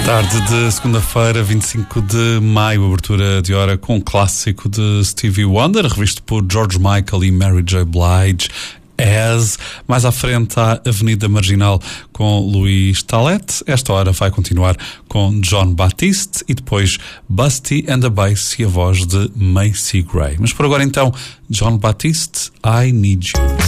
Tarde de segunda-feira, 25 de maio, abertura de hora com um clássico de Stevie Wonder, revisto por George Michael e Mary J. Blige. Mais à frente à Avenida Marginal com Luís Talete. Esta hora vai continuar com John Batiste e depois Busty and the Bass e a voz de Macy Gray. Mas por agora então, John Batiste, I Need You.